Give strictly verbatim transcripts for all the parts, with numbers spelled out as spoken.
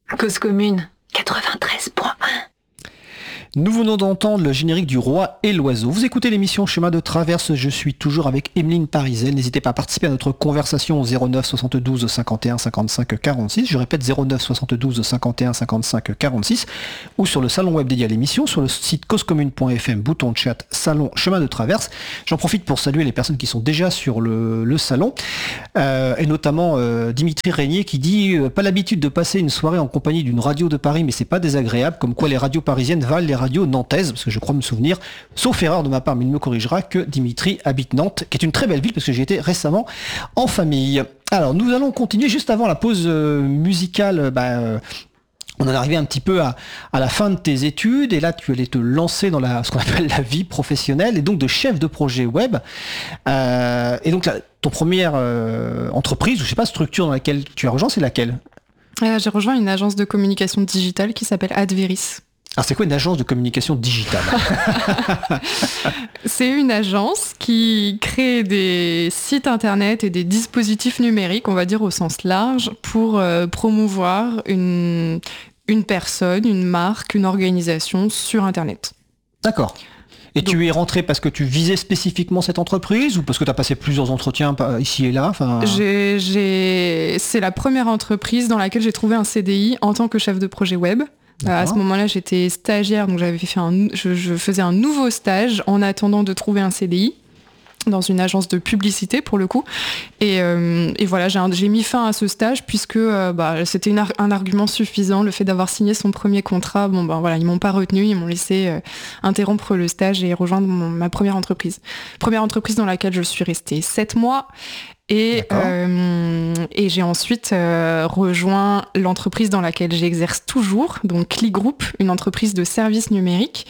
Cause commune, quatre-vingt-treize point un. Nous venons d'entendre le générique du Roi et l'Oiseau. Vous écoutez l'émission Chemin de Traverse, je suis toujours avec Emeline Parisel. N'hésitez pas à participer à notre conversation au zéro neuf soixante-douze cinquante et un cinquante-cinq quarante-six. Je répète zéro neuf soixante-douze cinquante et un cinquante-cinq quarante-six ou sur le salon web dédié à l'émission, sur le site cause commune point f m, bouton de chat, salon Chemin de Traverse. J'en profite pour saluer les personnes qui sont déjà sur le, le salon, euh, et notamment euh, Dimitri Régnier qui dit euh, « Pas l'habitude de passer une soirée en compagnie d'une radio de Paris, mais c'est pas désagréable, comme quoi les radios parisiennes valent les radios nantaise, parce que je crois me souvenir, sauf erreur de ma part, mais il me corrigera, que Dimitri habite Nantes, qui est une très belle ville, parce que j'y étais récemment en famille. Alors, nous allons continuer juste avant la pause euh, musicale. Bah, euh, on en est arrivé un petit peu à, à la fin de tes études, et là, tu allais te lancer dans la, ce qu'on appelle la vie professionnelle, et donc de chef de projet web. Euh, et donc, la, ton première euh, entreprise, ou je sais pas, structure dans laquelle tu as rejoint, c'est laquelle ? euh, J'ai rejoint une agence de communication digitale qui s'appelle Adveris. Alors c'est quoi une agence de communication digitale ? C'est une agence qui crée des sites internet et des dispositifs numériques, on va dire au sens large, pour euh, promouvoir une, une personne, une marque, une organisation sur internet. D'accord. Et Donc, tu es rentré parce que tu visais spécifiquement cette entreprise ou parce que tu as passé plusieurs entretiens ici et là enfin... j'ai, j'ai... C'est la première entreprise dans laquelle j'ai trouvé un C D I en tant que chef de projet web. D'accord. À ce moment-là, j'étais stagiaire, donc j'avais fait un, je, je faisais un nouveau stage en attendant de trouver un C D I dans une agence de publicité pour le coup. Et, euh, et voilà, j'ai, un, j'ai mis fin à ce stage puisque euh, bah, c'était une, un argument suffisant, le fait d'avoir signé son premier contrat. Bon ben voilà, ils m'ont pas retenu, ils m'ont laissé euh, interrompre le stage et rejoindre mon, ma première entreprise. Première entreprise dans laquelle je suis restée sept mois. Et, euh, et j'ai ensuite euh, rejoint l'entreprise dans laquelle j'exerce toujours, donc Click Group, une entreprise de services numériques.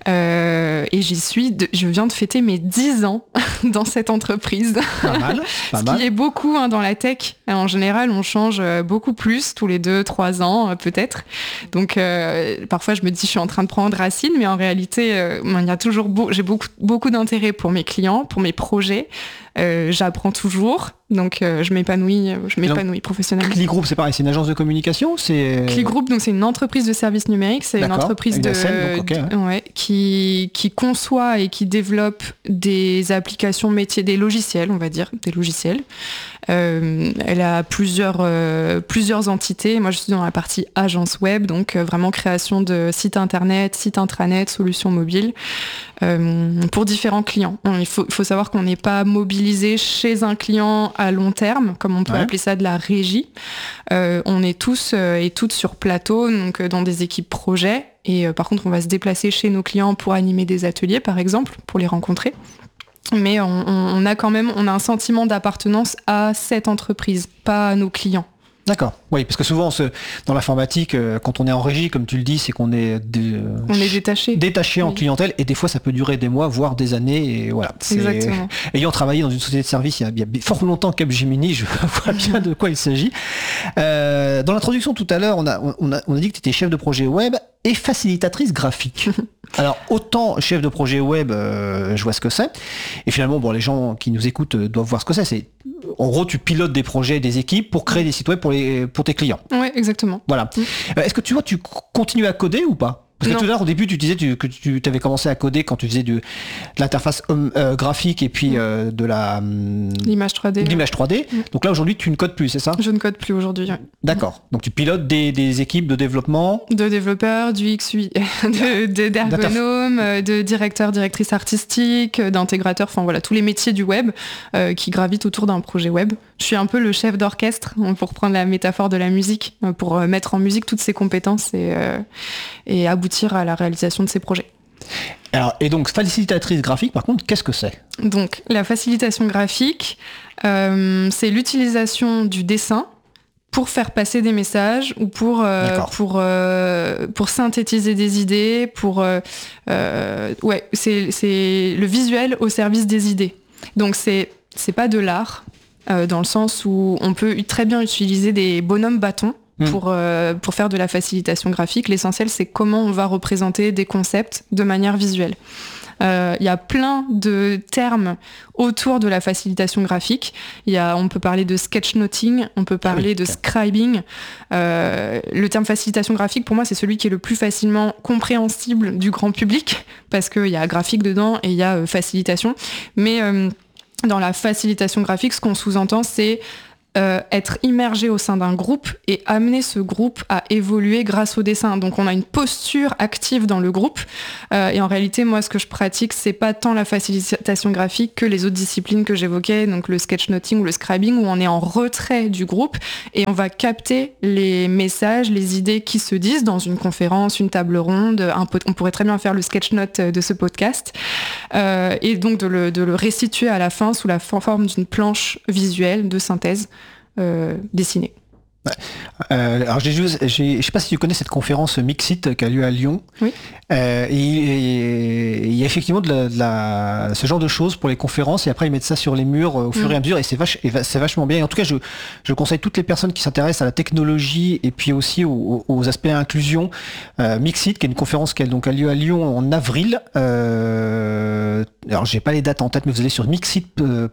Euh, et j'y suis, de, je viens de fêter mes dix ans dans cette entreprise. Pas mal, pas Ce mal. qui est beaucoup hein, dans la tech. En général, on change beaucoup plus, tous les deux, trois ans peut-être. Donc euh, parfois je me dis je suis en train de prendre racine, mais en réalité, euh, il y a toujours beau, j'ai beaucoup, beaucoup d'intérêt pour mes clients, pour mes projets. Euh, j'apprends toujours, donc euh, je m'épanouis, je m'épanouis donc, professionnellement. Click Group, c'est pareil, c'est une agence de communication, c'est. Click Group, donc c'est une entreprise de services numériques, c'est D'accord. une entreprise une de, scène, donc, okay, ouais. Ouais, qui qui conçoit et qui développe des applications métiers, des logiciels, on va dire, des logiciels. Euh, elle a plusieurs euh, plusieurs entités. Moi, je suis dans la partie agence web, donc euh, vraiment création de sites internet, sites intranet, solutions mobiles euh, pour différents clients. Il faut il faut savoir qu'on n'est pas mobilisé chez un client à long terme, comme on peut ouais. appeler ça de la régie. Euh, on est tous euh, et toutes sur plateau, donc euh, dans des équipes projets. Et euh, par contre, on va se déplacer chez nos clients pour animer des ateliers, par exemple, pour les rencontrer. Mais on, on a quand même, on a un sentiment d'appartenance à cette entreprise, pas à nos clients. D'accord. Oui, parce que souvent, ce, dans l'informatique, euh, quand on est en régie, comme tu le dis, c'est qu'on est, dé, euh, on est détaché, détaché oui. en clientèle, et des fois, ça peut durer des mois, voire des années. Et voilà. C'est... Exactement. Ayant travaillé dans une société de service il y a, il y a fort longtemps, Capgemini, je vois bien de quoi il s'agit. Euh, dans l'introduction tout à l'heure, on a, on a, on a dit que tu étais chef de projet web et facilitatrice graphique. Alors, autant chef de projet web, euh, je vois ce que c'est. Et finalement, bon, les gens qui nous écoutent euh, doivent voir ce que c'est. C'est, en gros, tu pilotes des projets, des équipes pour créer des sites web pour, les, pour tes clients. Oui, exactement. Voilà. Mmh. Euh, est-ce que tu vois, tu continues à coder ou pas ? Parce que non. Tout à l'heure, au début, tu disais tu, que tu avais commencé à coder quand tu faisais du, de l'interface euh, graphique et puis euh, de la... L'image trois D. L'image trois D. Mmh. Donc là, aujourd'hui, tu ne codes plus, c'est ça ? Je ne code plus aujourd'hui, oui. D'accord. Donc tu pilotes des, des équipes de développement ? De développeurs, du X U I, de, de, d'ergonomes, D'interf... de directeurs, directrices artistiques, d'intégrateurs, enfin voilà, tous les métiers du web euh, qui gravitent autour d'un projet web. Je suis un peu le chef d'orchestre, pour prendre la métaphore de la musique, pour mettre en musique toutes ces compétences et, euh, et aboutir à la réalisation de ces projets. Alors, et donc, facilitatrice graphique, par contre, qu'est-ce que c'est ? Donc, la facilitation graphique, euh, c'est l'utilisation du dessin pour faire passer des messages ou pour, euh, pour, euh, pour synthétiser des idées, pour... Euh, euh, ouais, c'est, c'est le visuel au service des idées. Donc, c'est, c'est pas de l'art, euh, dans le sens où on peut très bien utiliser des bonhommes bâtons mmh. pour, euh, pour faire de la facilitation graphique. L'essentiel, c'est comment on va représenter des concepts de manière visuelle. Il euh, y a plein de termes autour de la facilitation graphique. Y a, on peut parler de sketchnoting, on peut parler oui, de okay. scribing. Euh, le terme facilitation graphique, pour moi, c'est celui qui est le plus facilement compréhensible du grand public, parce qu'il y a graphique dedans et il y a euh, facilitation. Mais euh, dans la facilitation graphique, ce qu'on sous-entend, c'est Euh, être immergé au sein d'un groupe et amener ce groupe à évoluer grâce au dessin. Donc on a une posture active dans le groupe euh, et en réalité moi ce que je pratique c'est pas tant la facilitation graphique que les autres disciplines que j'évoquais, donc le sketchnoting ou le scribing où on est en retrait du groupe et on va capter les messages, les idées qui se disent dans une conférence, une table ronde, un pod- on pourrait très bien faire le sketchnote de ce podcast euh, et donc de le, de le restituer à la fin sous la forme d'une planche visuelle de synthèse Euh, dessiné. Ouais. Euh, alors j'ai juste, j'ai, je sais pas si tu connais cette conférence Mixit qui a lieu à Lyon. Oui. Euh, et il y a effectivement de la, de la, ce genre de choses pour les conférences et après ils mettent ça sur les murs au fur mmh. et à mesure et c'est, vache, et c'est vachement bien. Et en tout cas, je, je conseille toutes les personnes qui s'intéressent à la technologie et puis aussi aux, aux aspects inclusion. Euh, Mixit, qui est une conférence qui a, donc, a lieu à Lyon en avril. Euh, alors j'ai pas les dates en tête, mais vous allez sur mixit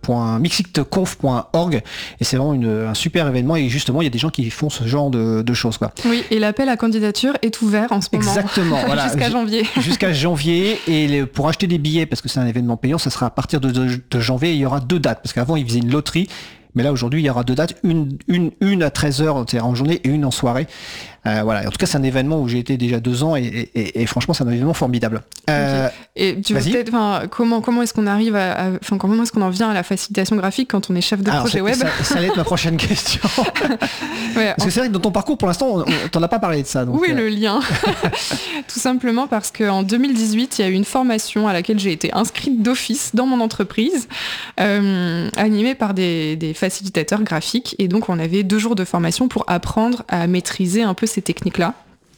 conf point org et c'est vraiment une, un super événement et justement il y a des gens qui font ce genre de, de choses quoi. Oui, et l'appel à candidature est ouvert en ce moment. Exactement, voilà. Jusqu'à janvier. Jusqu'à janvier, et les, pour acheter des billets, parce que c'est un événement payant, ça sera à partir de, de, de janvier, et il y aura deux dates, parce qu'avant ils faisaient une loterie, mais là aujourd'hui il y aura deux dates, une, une, une à treize heures en journée et une en soirée. Euh, voilà. En tout cas, c'est un événement où j'ai été déjà deux ans et, et, et franchement, c'est un événement formidable. Euh, okay. Et tu veux peut-être, comment, comment est-ce qu'on arrive à, à comment est-ce qu'on en vient à la facilitation graphique quand on est chef de Alors, projet web? Ça, ça allait être ma prochaine question. Ouais, parce que c'est vrai que dans ton parcours, pour l'instant, on, on t'en a pas parlé de ça. Donc, oui, euh... le lien. Tout simplement parce qu'en deux mille dix-huit, il y a eu une formation à laquelle j'ai été inscrite d'office dans mon entreprise, euh, animée par des, des facilitateurs graphiques. Et donc, on avait deux jours de formation pour apprendre à maîtriser un peu ces techniques-là.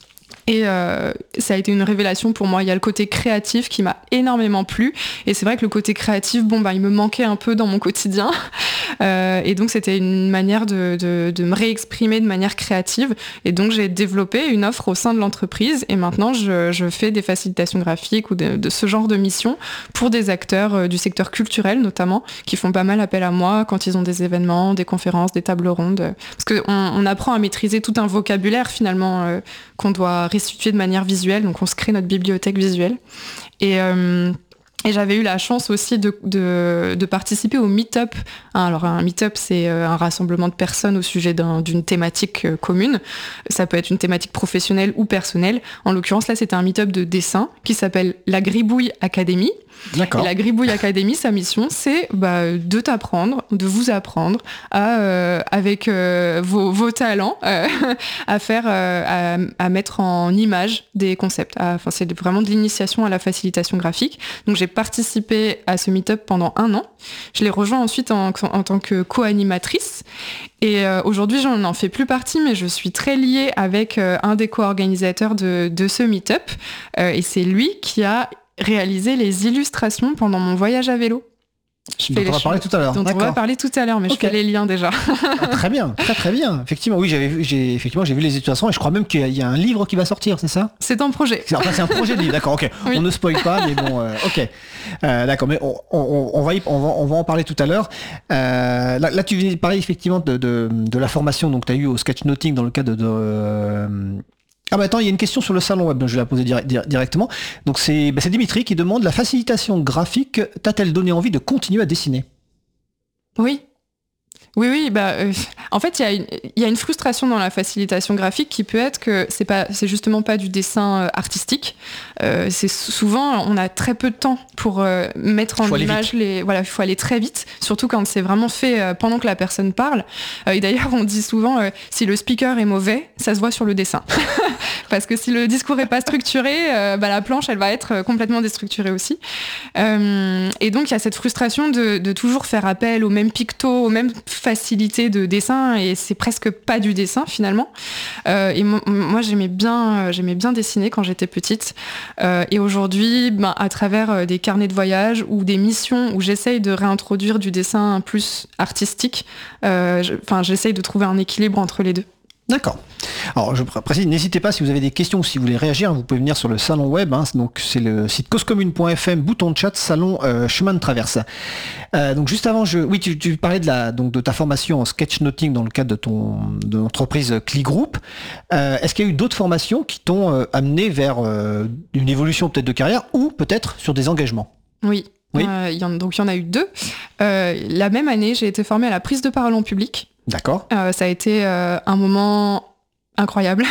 Et euh, ça a été une révélation pour moi. Il y a le côté créatif qui m'a énormément plu. Et c'est vrai que le côté créatif, bon, bah, il me manquait un peu dans mon quotidien. Euh, et donc, c'était une manière de, de, de me réexprimer de manière créative. Et donc, j'ai développé une offre au sein de l'entreprise. Et maintenant, je, je fais des facilitations graphiques ou de, de ce genre de missions pour des acteurs euh, du secteur culturel, notamment, qui font pas mal appel à moi quand ils ont des événements, des conférences, des tables rondes. Parce qu'on on apprend à maîtriser tout un vocabulaire, finalement, euh, qu'on doit restituer de manière visuelle, donc on se crée notre bibliothèque visuelle. Et, euh, et j'avais eu la chance aussi de, de, de participer au meet-up. Alors un meet-up, c'est un rassemblement de personnes au sujet d'un, d'une thématique commune. Ça peut être une thématique professionnelle ou personnelle. En l'occurrence, là, c'était un meet-up de dessin qui s'appelle la Gribouille Academy. D'accord. Et la Gribouille Academy, sa mission, c'est bah, de t'apprendre, de vous apprendre à, euh, avec euh, vos, vos talents, euh, à faire, euh, à, à mettre en image des concepts. Enfin, c'est vraiment de l'initiation à la facilitation graphique. Donc, j'ai participé à ce meet-up pendant un an. Je l'ai rejoint ensuite en, en tant que co-animatrice. Et euh, aujourd'hui, je n'en fais plus partie, mais je suis très liée avec euh, un des co-organisateurs de, de ce meet-up. Euh, et c'est lui qui a réaliser les illustrations pendant mon voyage à vélo. Je dont on va parler tout à l'heure. Dont D'accord. on va parler tout à l'heure, mais okay. Je fais les liens déjà. Ah, très bien, très très bien. Effectivement, oui, j'avais, j'ai, effectivement, j'ai vu les illustrations et je crois même qu'il y a un livre qui va sortir, c'est ça ? C'est un projet. C'est, enfin, c'est un projet de livre, d'accord, ok. Oui. On ne spoil pas, mais bon, euh, ok. Euh, d'accord, mais on, on, on, va y, on, va, on va en parler tout à l'heure. Euh, là, là, tu viens de parler effectivement de, de, de la formation donc tu as eu au sketchnoting dans le cadre de... de euh, Ah bah attends, il y a une question sur le salon web, je vais la poser dire, dire, directement. Donc c'est, bah c'est Dimitri qui demande, la facilitation graphique t'a-t-elle donné envie de continuer à dessiner ? Oui. Oui, oui, bah, euh, en fait, il y, y a une frustration dans la facilitation graphique qui peut être que c'est pas, c'est justement pas du dessin euh, artistique. Euh, c'est souvent, on a très peu de temps pour euh, mettre en image les. Voilà, il faut aller très vite, surtout quand c'est vraiment fait euh, pendant que la personne parle. Euh, et d'ailleurs, on dit souvent, euh, si le speaker est mauvais, ça se voit sur le dessin. Parce que si le discours est pas structuré, euh, bah, la planche, elle va être complètement déstructurée aussi. Euh, et donc, il y a cette frustration de, de toujours faire appel aux mêmes pictos, aux mêmes facilité de dessin, et c'est presque pas du dessin finalement. Euh, et mo- moi j'aimais bien, j'aimais bien dessiner quand j'étais petite. Euh, et aujourd'hui, ben, à travers des carnets de voyage ou des missions où j'essaye de réintroduire du dessin plus artistique, euh, je, j'essaye de trouver un équilibre entre les deux. D'accord. Alors je précise, n'hésitez pas si vous avez des questions ou si vous voulez réagir, vous pouvez venir sur le salon web, hein, donc c'est le site causecommune point f m, bouton de chat, salon euh, chemin de traverse. Euh, donc juste avant, je, oui, tu, tu parlais de la, donc de ta formation en sketchnoting dans le cadre de ton de l'entreprise Click Group. Euh, est-ce qu'il y a eu d'autres formations qui t'ont euh, amené vers euh, une évolution peut-être de carrière ou peut-être sur des engagements? Oui. Oui. Euh, y en, donc il y en a eu deux. Euh, la même année, j'ai été formée à la prise de parole en public. D'accord. Euh, ça a été euh, un moment incroyable.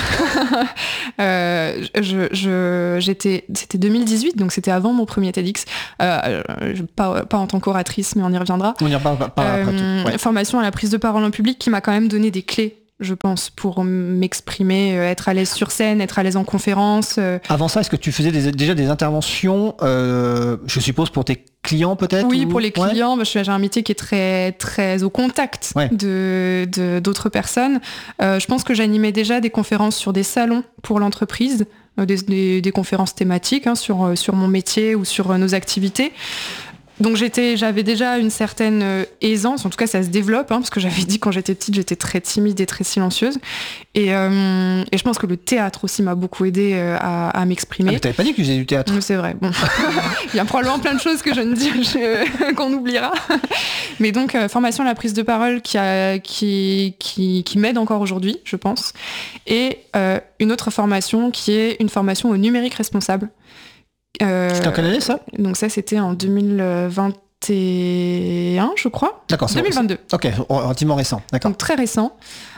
euh, je, je, j'étais, c'était deux mille dix-huit, donc c'était avant mon premier TEDx. Euh, pas, pas en tant qu'oratrice, mais on y reviendra. On y reviendra pas, pas après euh, tout. Ouais. Formation à la prise de parole en public qui m'a quand même donné des clés, je pense, pour m'exprimer, être à l'aise sur scène, être à l'aise en conférence. Avant ça, est-ce que tu faisais des, déjà des interventions, euh, je suppose, pour tes clients peut-être? Oui, ou... pour les clients, ouais. bah, j'ai un métier qui est très, très au contact ouais. de, de, d'autres personnes. Euh, je pense que j'animais déjà des conférences sur des salons pour l'entreprise, euh, des, des, des conférences thématiques hein, sur, sur mon métier ou sur nos activités. Donc j'étais, j'avais déjà une certaine aisance, en tout cas ça se développe, hein, parce que j'avais dit quand j'étais petite, j'étais très timide et très silencieuse. Et, euh, et je pense que le théâtre aussi m'a beaucoup aidée à, à m'exprimer. Ah, mais t'avais pas dit que tu faisais du théâtre? C'est vrai, bon. Il y a probablement plein de choses que je ne dis, je, qu'on oubliera. Mais donc, euh, formation à la prise de parole qui, a, qui, qui, qui m'aide encore aujourd'hui, je pense. Et euh, une autre formation qui est une formation au numérique responsable. Euh, C'était en quelle année ça? Donc ça c'était en deux mille vingt et un je crois. D'accord, deux mille vingt-deux. Ok, relativement récent. D'accord. Donc très récent.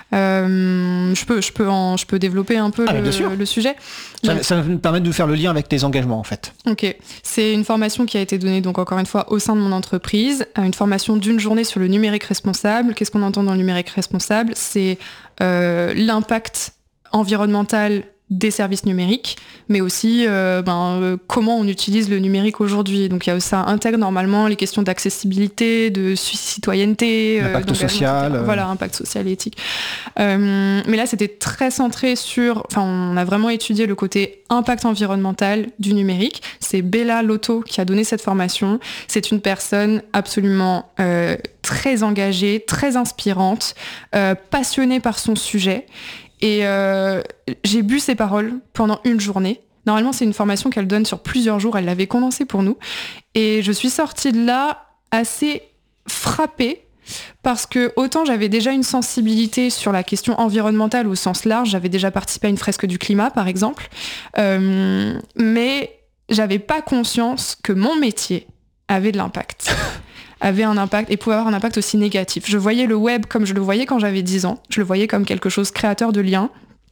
Euh, je peux, je peux, en, je peux développer un peu ah, le, le sujet. Ça, donc, ça va me permettre de faire le lien avec tes engagements en fait. Ok, c'est une formation qui a été donnée donc encore une fois au sein de mon entreprise, une formation d'une journée sur le numérique responsable. Qu'est-ce qu'on entend dans le numérique responsable? C'est euh, l'impact environnemental des services numériques, mais aussi euh, ben, euh, comment on utilise le numérique aujourd'hui. Donc il y a, ça intègre normalement les questions d'accessibilité, de citoyenneté, impact euh, social, euh... voilà, impact social et éthique. Euh, mais là, c'était très centré sur, enfin, on a vraiment étudié le côté impact environnemental du numérique. C'est Bella Lotto qui a donné cette formation. C'est une personne absolument euh, très engagée, très inspirante, euh, passionnée par son sujet. Et euh, j'ai bu ses paroles pendant une journée. Normalement, c'est une formation qu'elle donne sur plusieurs jours. Elle l'avait condensée pour nous. Et je suis sortie de là assez frappée parce que autant j'avais déjà une sensibilité sur la question environnementale au sens large. J'avais déjà participé à une fresque du climat, par exemple. Euh, mais j'avais pas conscience que mon métier avait de l'impact. avait un impact et pouvait avoir un impact aussi négatif. Je voyais le web comme je le voyais quand j'avais dix ans. Je le voyais comme quelque chose créateur de liens,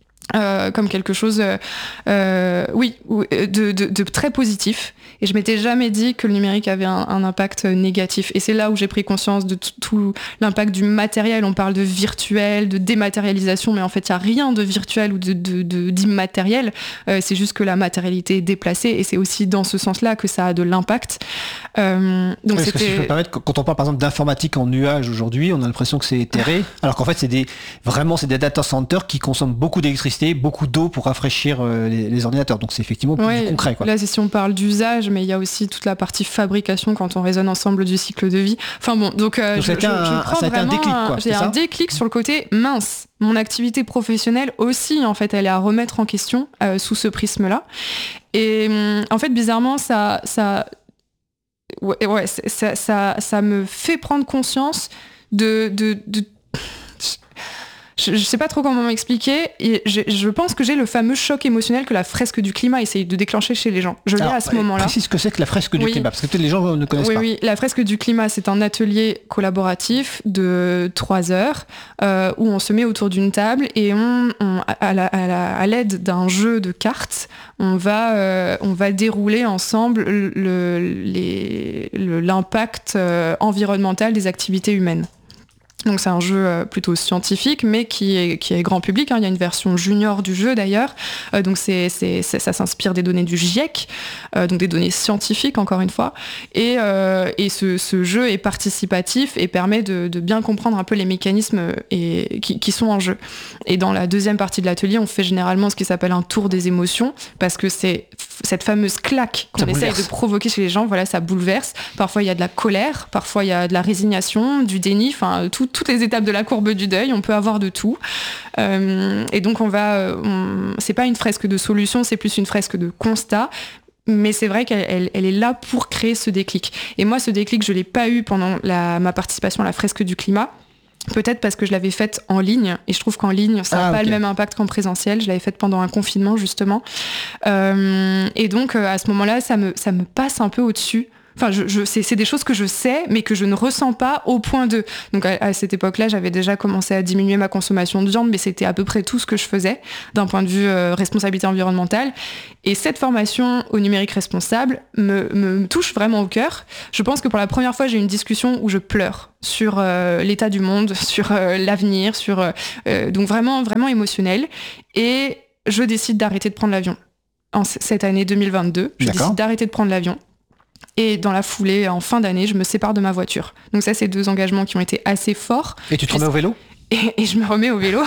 euh, comme quelque chose, euh, euh, oui, de, de, de très positif. Et je m'étais jamais dit que le numérique avait un, un impact négatif. Et c'est là où j'ai pris conscience de tout, tout l'impact du matériel. On parle de virtuel, de dématérialisation, mais en fait, il n'y a rien de virtuel ou de, de, de, d'immatériel. Euh, c'est juste que la matérialité est déplacée. Et c'est aussi dans ce sens-là que ça a de l'impact. Euh, donc oui, c'était... que si je peux me permettre, quand on parle par exemple d'informatique en nuage aujourd'hui, on a l'impression que c'est éthéré, alors qu'en fait, c'est des, vraiment, c'est des data centers qui consomment beaucoup d'électricité, beaucoup d'eau pour rafraîchir euh, les, les ordinateurs. Donc c'est effectivement plus ouais, concret, quoi. Là, c'est si on parle d'usage, mais il y a aussi toute la partie fabrication quand on raisonne ensemble du cycle de vie. Enfin bon, donc, euh, donc je, je, un, je prends ça a été vraiment un déclic, quoi, j'ai un déclic sur le côté mince. Mon activité professionnelle aussi, en fait, elle est à remettre en question euh, sous ce prisme-là. Et hum, en fait, bizarrement, ça, ça, ouais, ouais, ça, ça, ça me fait prendre conscience de, de, de Je, je sais pas trop comment m'expliquer. Et je, je pense que j'ai le fameux choc émotionnel que la fresque du climat essaye de déclencher chez les gens. Je l'ai à ce moment-là. Précise ce que c'est que la fresque du oui. climat, parce que peut-être les gens ne connaissent oui, pas. Oui, la fresque du climat, c'est un atelier collaboratif de trois heures euh, où on se met autour d'une table et on, on à, la, à, la, à l'aide d'un jeu de cartes, on va, euh, on va dérouler ensemble le, les, le, l'impact euh, environnemental des activités humaines. Donc c'est un jeu euh, plutôt scientifique, mais qui est, qui est grand public. Hein. Il y a une version junior du jeu d'ailleurs. Euh, donc c'est, c'est, c'est, ça s'inspire des données du GIEC, euh, donc des données scientifiques encore une fois. Et, euh, et ce, ce jeu est participatif et permet de, de bien comprendre un peu les mécanismes et, qui, qui sont en jeu. Et dans la deuxième partie de l'atelier, on fait généralement ce qui s'appelle un tour des émotions, parce que c'est cette fameuse claque qu'on essaye de provoquer chez les gens, voilà, ça bouleverse. Parfois, il y a de la colère, parfois, il y a de la résignation, du déni, enfin, tout, toutes les étapes de la courbe du deuil, on peut avoir de tout. Euh, et donc, on va... On, c'est pas une fresque de solution, c'est plus une fresque de constat. Mais c'est vrai qu'elle elle, elle est là pour créer ce déclic. Et moi, ce déclic, je l'ai pas eu pendant la, ma participation à la fresque du climat. Peut-être parce que je l'avais faite en ligne, et je trouve qu'en ligne, ça n'a ah, pas okay. le même impact qu'en présentiel. Je l'avais faite pendant un confinement, justement. Euh, et donc, à ce moment-là, ça me, ça me passe un peu au-dessus. Enfin, je, je, c'est, c'est des choses que je sais, mais que je ne ressens pas au point de... Donc, à, à cette époque-là, j'avais déjà commencé à diminuer ma consommation de viande, mais c'était à peu près tout ce que je faisais d'un point de vue euh, responsabilité environnementale. Et cette formation au numérique responsable me, me, me touche vraiment au cœur. Je pense que pour la première fois, j'ai une discussion où je pleure sur euh, l'état du monde, sur euh, l'avenir, sur euh, donc vraiment, vraiment émotionnel. Et je décide d'arrêter de prendre l'avion. En c- cette année deux mille vingt-deux, je D'accord. décide d'arrêter de prendre l'avion. Et dans la foulée, en fin d'année, je me sépare de ma voiture. Donc ça, c'est deux engagements qui ont été assez forts. Et tu te remets au vélo ? Et, et je me remets au vélo.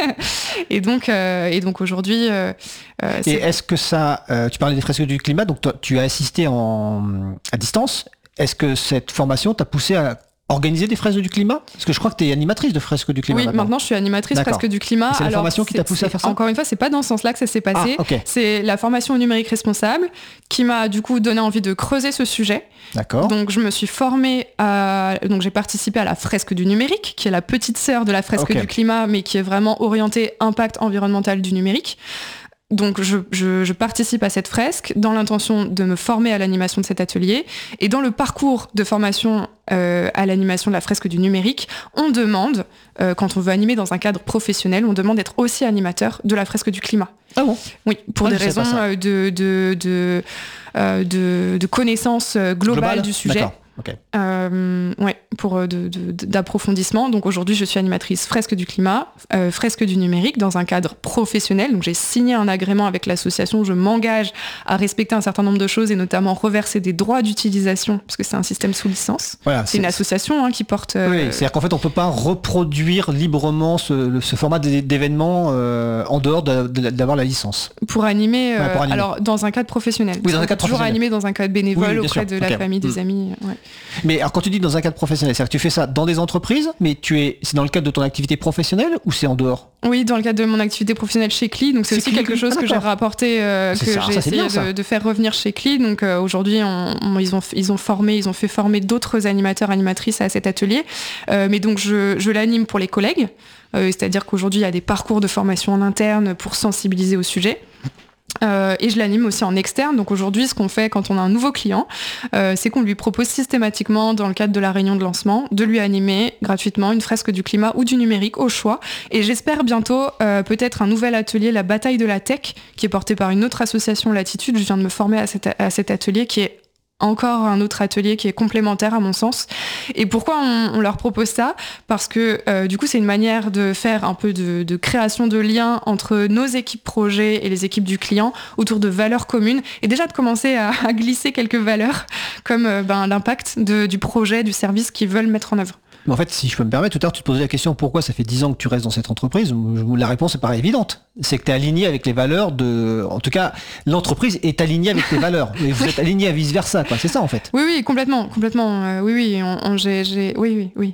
et, donc, euh, et donc aujourd'hui... Euh, euh, et est-ce que ça... Euh, tu parlais des fresques du climat, donc toi, tu as assisté en, à distance. Est-ce que cette formation t'a poussé à organiser des fresques du climat ? Parce que je crois que tu es animatrice de fresques du climat. Oui, maintenant, maintenant je suis animatrice D'accord. fresques du climat. Et c'est la Alors, formation qui t'a poussé à faire ça ? Encore une fois, c'est pas dans ce sens-là que ça s'est passé. Ah, okay. C'est la formation au numérique responsable qui m'a du coup donné envie de creuser ce sujet. D'accord. Donc je me suis formée à... Donc j'ai participé à la fresque du numérique, qui est la petite sœur de la fresque okay. du climat, mais qui est vraiment orientée impact environnemental du numérique. Donc je, je, je participe à cette fresque dans l'intention de me former à l'animation de cet atelier. Et dans le parcours de formation euh, à l'animation de la fresque du numérique, on demande, euh, quand on veut animer dans un cadre professionnel, on demande d'être aussi animateur de la fresque du climat. Ah bon ? Oui, pour ah, des raisons de, de, de, euh, de, de connaissance globale Global du sujet. D'accord. Okay. Euh, ouais, pour de, de, d'approfondissement. Donc aujourd'hui, je suis animatrice fresque du climat, euh, fresque du numérique dans un cadre professionnel. Donc j'ai signé un agrément avec l'association. Je m'engage à respecter un certain nombre de choses et notamment reverser des droits d'utilisation parce que c'est un système sous licence. Voilà, c'est, c'est une association hein, qui porte. Euh... Oui, c'est-à-dire qu'en fait, on peut pas reproduire librement ce, ce format d'événement euh, en dehors de, de, d'avoir la licence. Pour animer, euh, ouais, pour animer. Alors dans un cadre professionnel. Oui, dans un cadre toujours professionnel. animer dans un cadre bénévole oui, auprès sûr. de la okay. famille, des mmh. amis. Ouais. Mais alors quand tu dis dans un cadre professionnel, c'est-à-dire que tu fais ça dans des entreprises, mais tu es, c'est dans le cadre de ton activité professionnelle ou c'est en dehors ? Oui, dans le cadre de mon activité professionnelle chez Cli, donc c'est, c'est aussi quelque chose ah, que j'ai rapporté, euh, que ça, j'ai ça, essayé bien, de, de faire revenir chez Cli. Donc euh, aujourd'hui, on, on, ils ont ils ont formé, ils ont fait former d'autres animateurs, animatrices à cet atelier. Euh, mais donc je, je l'anime pour les collègues, euh, c'est-à-dire qu'aujourd'hui il y a des parcours de formation en interne pour sensibiliser au sujet. Euh, et je l'anime aussi en externe. Donc aujourd'hui, ce qu'on fait quand on a un nouveau client, euh, c'est qu'on lui propose systématiquement, dans le cadre de la réunion de lancement, de lui animer gratuitement une fresque du climat ou du numérique au choix. Et j'espère bientôt euh, peut-être un nouvel atelier, la bataille de la tech, qui est porté par une autre association, Latitude. Je viens de me former à cet, à cet atelier qui est encore un autre atelier qui est complémentaire à mon sens. Et pourquoi on, on leur propose ça ? Parce que euh, du coup, c'est une manière de faire un peu de, de création de liens entre nos équipes projets et les équipes du client autour de valeurs communes et déjà de commencer à, à glisser quelques valeurs comme euh, ben, l'impact de, du projet, du service qu'ils veulent mettre en œuvre. Mais en fait, si je peux me permettre, tout à l'heure, tu te posais la question pourquoi ça fait dix ans que tu restes dans cette entreprise. La réponse est paraît évidente. C'est que tu es aligné avec les valeurs de... En tout cas, l'entreprise est alignée avec tes valeurs. Mais vous êtes aligné à vice-versa, quoi. C'est ça, en fait. Oui, oui, complètement. complètement. Euh, oui, oui, on, on, j'ai, j'ai... oui, oui, oui.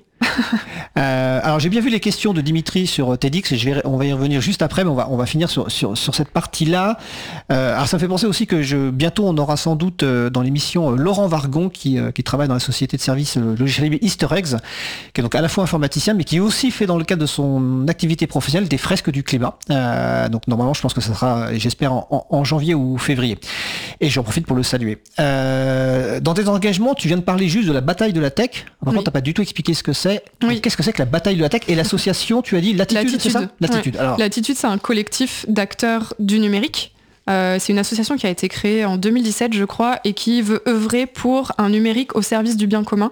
euh, alors j'ai bien vu les questions de Dimitri sur TEDx et je vais, on va y revenir juste après, mais on va, on va finir sur, sur, sur cette partie-là. Euh, alors ça me fait penser aussi que je, bientôt on aura sans doute euh, dans l'émission euh, Laurent Vargon qui, euh, qui travaille dans la société de services euh, logiciel Easter Eggs, qui est donc à la fois informaticien mais qui aussi fait dans le cadre de son activité professionnelle des fresques du climat. Euh, donc normalement je pense que ça sera, j'espère, en, en, en janvier ou février. Et j'en profite pour le saluer. Euh, dans tes engagements, tu viens de parler juste de la bataille de la tech. Par contre, oui. T'as pas du tout expliqué ce que c'est. Oui. Qu'est-ce que c'est que la bataille de la tech et l'association, tu as dit Latitude, Latitude. C'est ça Latitude. Ouais. Alors... Latitude, c'est un collectif d'acteurs du numérique. Euh, c'est une association qui a été créée en deux mille dix-sept, je crois, et qui veut œuvrer pour un numérique au service du bien commun.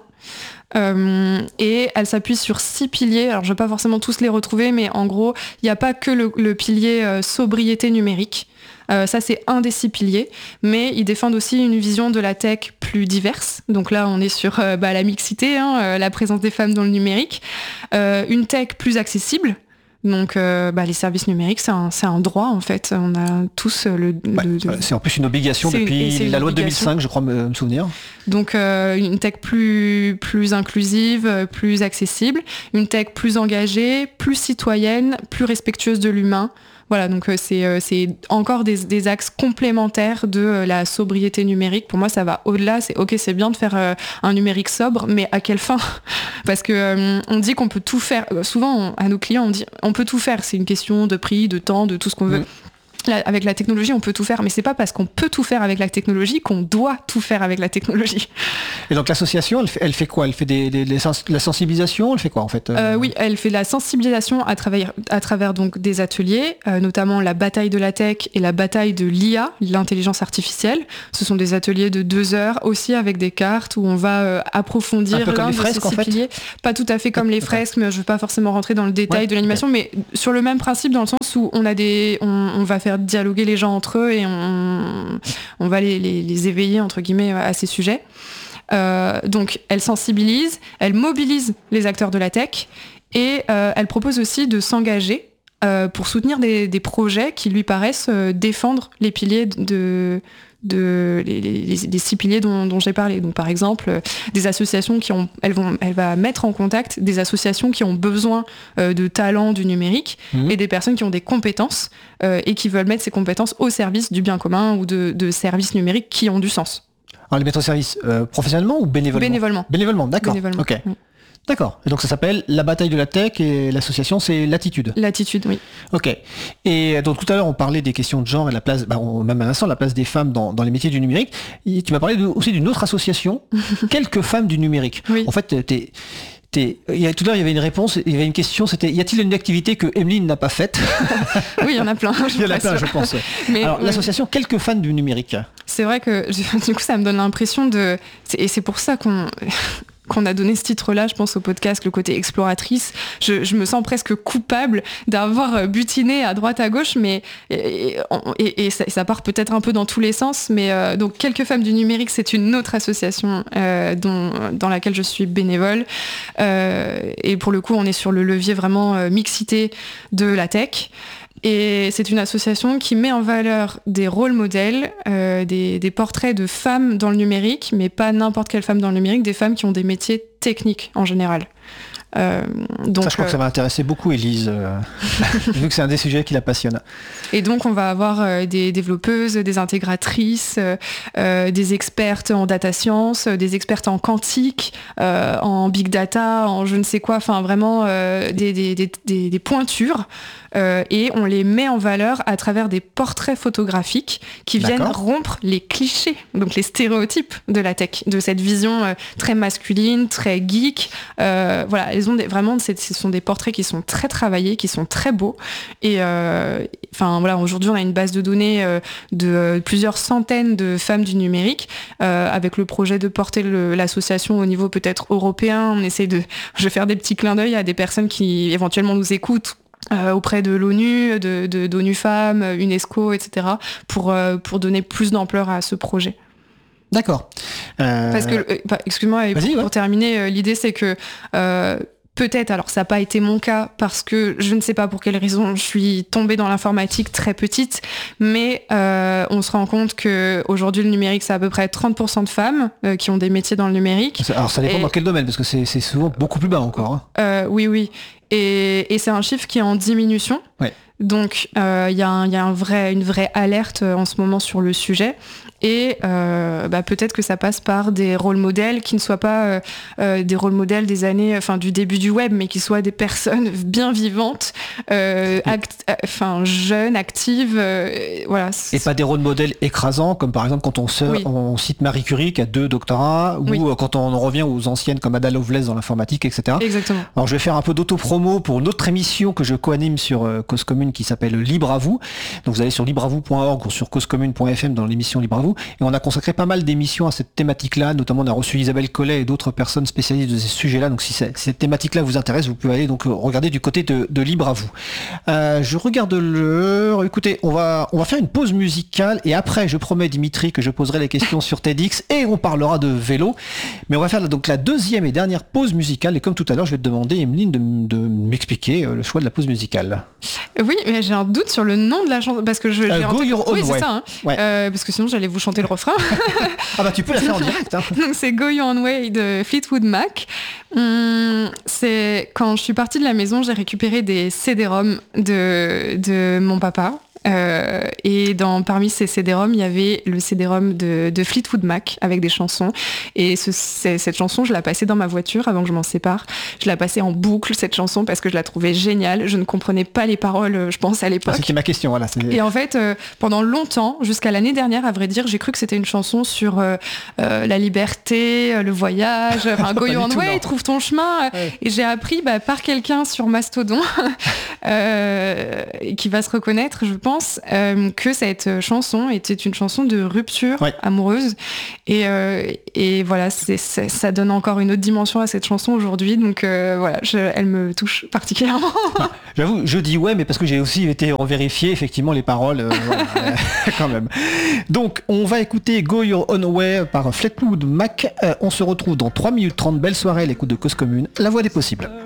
Euh, et elle s'appuie sur six piliers. Alors, je ne vais pas forcément tous les retrouver, mais en gros, il n'y a pas que le, le pilier euh, sobriété numérique. Euh, ça, c'est un des six piliers, mais ils défendent aussi une vision de la tech plus diverse. Donc là, on est sur euh, bah, la mixité, hein, euh, la présence des femmes dans le numérique, euh, une tech plus accessible. Donc, euh, bah, les services numériques, c'est un, c'est un droit, en fait. On a tous le... Bah, le, le c'est en plus une obligation depuis une, une la loi de deux mille cinq, je crois me, me souvenir. Donc, euh, une tech plus, plus inclusive, plus accessible, une tech plus engagée, plus citoyenne, plus respectueuse de l'humain. Voilà, donc euh, c'est, euh, c'est encore des, des axes complémentaires de euh, la sobriété numérique. Pour moi, ça va au-delà. C'est ok, c'est bien de faire euh, un numérique sobre, mais à quelle fin ? Parce que euh, on dit qu'on peut tout faire. Souvent, on, à nos clients, on dit on peut tout faire. C'est une question de prix, de temps, de tout ce qu'on veut. Mmh. Là, avec la technologie, on peut tout faire, mais c'est pas parce qu'on peut tout faire avec la technologie qu'on doit tout faire avec la technologie. Et donc l'association, elle fait, elle fait quoi ? Elle fait des, des, des sens, la sensibilisation ? Elle fait quoi en fait ? euh, Oui, elle fait de la sensibilisation à travers, à travers donc des ateliers, euh, notamment la bataille de la tech et la bataille de l'I A, l'intelligence artificielle. Ce sont des ateliers de deux heures aussi avec des cartes où on va euh, approfondir un peu l'un comme les fresques, de ces en fait. piliers. Pas tout à fait comme les fresques, mais je ne veux pas forcément rentrer dans le détail ouais, de l'animation, okay. mais sur le même principe dans le sens où on a des, on, on va faire dialoguer les gens entre eux et on, on va les, les, les éveiller entre guillemets à ces sujets. Euh, donc elle sensibilise, elle mobilise les acteurs de la tech et euh, elle propose aussi de s'engager euh, pour soutenir des, des projets qui lui paraissent euh, défendre les piliers de, de les, les, les six piliers dont, dont j'ai parlé. Donc par exemple euh, des associations qui ont, elles vont, elle va mettre en contact des associations qui ont besoin euh, de talents du numérique mmh. et des personnes qui ont des compétences euh, et qui veulent mettre ces compétences au service du bien commun ou de, de services numériques qui ont du sens. Alors les mettre au service euh, professionnellement ou bénévolement ? Bénévolement. Bénévolement, d'accord. Bénévolement. Ok. Oui. D'accord. Et donc ça s'appelle la bataille de la tech et l'association c'est Latitude. Latitude, oui. Ok. Et donc tout à l'heure on parlait des questions de genre et la place, bah, on, même à l'instant la place des femmes dans, dans les métiers du numérique. Et tu m'as parlé de, aussi d'une autre association, quelques femmes du numérique. Oui. En fait, t'es, t'es, il y a, tout à l'heure il y avait une réponse, il y avait une question, c'était y a-t-il une activité que Emeline n'a pas faite ? Oui, il y en a plein. Il y en a plein, je pense. Mais, alors oui. L'association quelques fans du numérique. C'est vrai que du coup ça me donne l'impression de, et c'est pour ça qu'on qu'on a donné ce titre-là, je pense, au podcast, le côté exploratrice. Je, je me sens presque coupable d'avoir butiné à droite, à gauche, mais et, et, et ça, ça part peut-être un peu dans tous les sens. Mais euh, donc, Quelques femmes du numérique, c'est une autre association euh, dont, dans laquelle je suis bénévole. Euh, et pour le coup, on est sur le levier vraiment euh, mixité de la tech. Et c'est une association qui met en valeur des rôles modèles, euh, des, des portraits de femmes dans le numérique, mais pas n'importe quelle femme dans le numérique, des femmes qui ont des métiers techniques en général. Euh, donc, ça, je crois euh... que ça va intéresser beaucoup Élise, euh, vu que c'est un des sujets qui la passionne. Et donc, on va avoir euh, des développeuses, des intégratrices, euh, des expertes en data science, des expertes en quantique, euh, en big data, en je ne sais quoi, enfin vraiment euh, des, des, des, des, des pointures. Euh, et on les met en valeur à travers des portraits photographiques qui viennent D'accord. rompre les clichés, donc les stéréotypes de la tech, de cette vision euh, très masculine, très geek. Euh, voilà, elles ont des, vraiment, ce sont des portraits qui sont très travaillés, qui sont très beaux. Et euh, enfin voilà, aujourd'hui on a une base de données euh, de euh, plusieurs centaines de femmes du numérique, euh, avec le projet de porter le, l'association au niveau peut-être européen. On essaie de, je vais faire des petits clins d'œil à des personnes qui éventuellement nous écoutent. Euh, auprès de l'ONU, de, de, d'ONU Femmes, UNESCO, et cetera, pour, euh, pour donner plus d'ampleur à ce projet. D'accord. Euh... Parce que, euh, bah, excuse-moi, pour, ouais. pour terminer, euh, l'idée c'est que euh, peut-être, alors ça n'a pas été mon cas parce que je ne sais pas pour quelle raison je suis tombée dans l'informatique très petite, mais euh, on se rend compte qu'aujourd'hui le numérique c'est à peu près trente pour cent de femmes euh, qui ont des métiers dans le numérique. Alors ça dépend et... dans quel domaine parce que c'est, c'est souvent beaucoup plus bas encore. Hein. Euh, oui, oui. Et, et c'est un chiffre qui est en diminution. Ouais. Donc il euh, y a, un, y a un vrai, une vraie alerte en ce moment sur le sujet. Et euh, bah, peut-être que ça passe par des rôles modèles qui ne soient pas euh, euh, des rôles modèles des années, enfin du début du web, mais qui soient des personnes bien vivantes, euh, act, enfin jeunes, actives, euh, voilà. Et pas des rôles modèles écrasants, comme par exemple quand on, se, oui. on cite Marie Curie qui a deux doctorats, ou oui. quand on revient aux anciennes comme Ada Lovelace dans l'informatique, et cetera. Exactement. Alors je vais faire un peu d'autopromo pour une autre émission que je co-anime sur euh, Cause Commune qui s'appelle Libre à vous. Donc vous allez sur libre à vous point org ou sur cause commune point f m dans l'émission Libre à vous. Et on a consacré pas mal d'émissions à cette thématique-là, notamment on a reçu Isabelle Collet et d'autres personnes spécialistes de ces sujets-là. Donc si, si cette thématique-là vous intéresse, vous pouvez aller donc regarder du côté de, de Libre à vous. Euh, je regarde l'heure. Écoutez, on va on va faire une pause musicale et après, je promets Dimitri que je poserai les questions sur TEDx et on parlera de vélo. Mais on va faire donc la deuxième et dernière pause musicale. Et comme tout à l'heure, je vais te demander, Emeline, de, m'expliquer euh, le choix de la pause musicale. Oui, mais j'ai un doute sur le nom de la chanson parce que je. Euh, j'ai Go en... Your Own oui, Way. c'est ça. Hein. Ouais. Euh, parce que sinon j'allais vous chanter le refrain. Ah bah tu peux la faire en direct. Hein. Donc c'est Go Your Own Way de Fleetwood Mac. Hum, c'est quand je suis partie de la maison, j'ai récupéré des C D-ROM de de mon papa. Euh, et dans, parmi ces C D-ROM, il y avait le C D-ROM de, de Fleetwood Mac avec des chansons. Et ce, cette chanson, je la passais dans ma voiture avant que je m'en sépare. Je la passais en boucle, cette chanson, parce que je la trouvais géniale. Je ne comprenais pas les paroles, je pense, à l'époque. Ah, c'était ma question, voilà. C'est... Et en fait, euh, pendant longtemps, jusqu'à l'année dernière, à vrai dire, j'ai cru que c'était une chanson sur euh, euh, la liberté, euh, le voyage, enfin, Go Your Own Way, trouve ton chemin. Ouais. Et j'ai appris bah, par quelqu'un sur Mastodon, euh, qui va se reconnaître, je pense, Euh, que cette chanson était une chanson de rupture ouais. amoureuse et, euh, et voilà c'est, c'est, ça donne encore une autre dimension à cette chanson aujourd'hui, donc euh, voilà je, elle me touche particulièrement. Ah, j'avoue, je dis ouais, mais parce que j'ai aussi été revérifier effectivement les paroles euh, voilà, euh, quand même. Donc on va écouter Go Your Own Way par Fleetwood Mac. Euh, on se retrouve dans trois minutes trente. Belle soirée à l'écoute de Cause Commune, la voix des possibles.